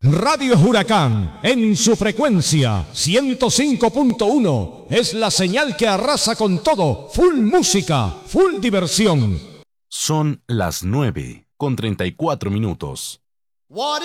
Radio Huracán, en su frecuencia 105.1, es la señal que arrasa con todo. Full música, full diversión. Son las 9:34.